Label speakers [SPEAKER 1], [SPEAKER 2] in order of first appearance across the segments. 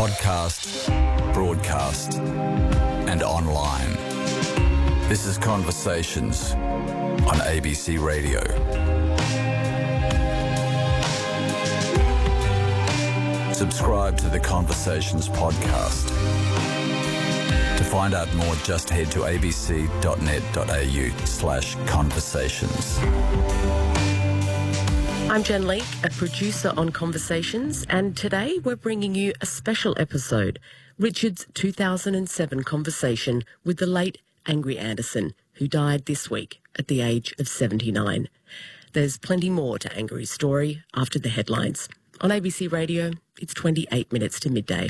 [SPEAKER 1] podcast, broadcast, and online. This is Conversations on ABC Radio. Subscribe to the Conversations podcast. To find out more, just head to abc.net.au/conversations.
[SPEAKER 2] I'm Jen Leake, a producer on Conversations, and today we're bringing you a special episode, Richard's 2007 conversation with the late Angry Anderson, who died this week at the age of 79. There's plenty more to Angry's story after the headlines. On ABC Radio, it's 28 minutes to midday.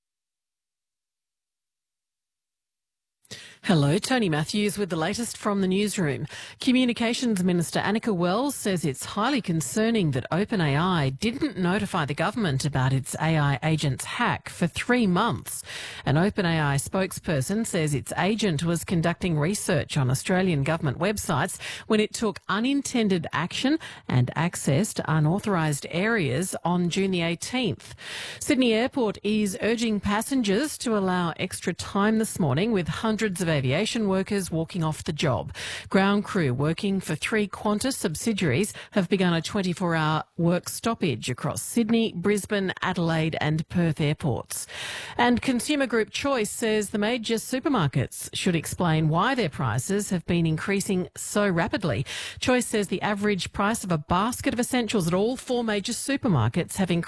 [SPEAKER 3] Hello, Tony Matthews with the latest from the newsroom. Communications Minister Annika Wells says it's highly concerning that OpenAI didn't notify the government about its AI agent's hack for 3 months. An OpenAI spokesperson says its agent was conducting research on Australian government websites when it took unintended action and accessed unauthorised areas on June the 18th. Sydney Airport is urging passengers to allow extra time this morning, with hundreds of aviation workers walking off the job. Ground crew working for 3 Qantas subsidiaries have begun a 24-hour work stoppage across Sydney, Brisbane, Adelaide and Perth airports. And consumer group Choice says the major supermarkets should explain why their prices have been increasing so rapidly. Choice says the average price of a basket of essentials at all 4 major supermarkets have increased